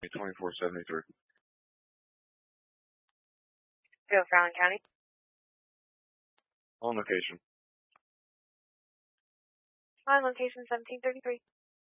2473. Go, Fallon County. On location. On location 1733.